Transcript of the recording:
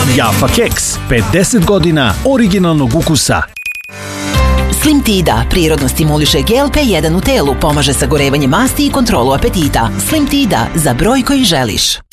Jaffa keks, 50 godina originalnog ukusa. Slim Tida prirodno stimuliše GLP-1 u telu, pomaže sagorevanje masti i kontrolu apetita. Slim Tida, za broj koji želiš.